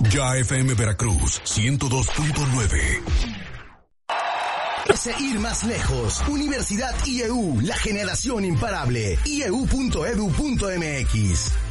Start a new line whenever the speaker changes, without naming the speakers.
Ya FM Veracruz 102.9.
Ir más lejos. Universidad IEU, la generación imparable. IEU.edu.mx.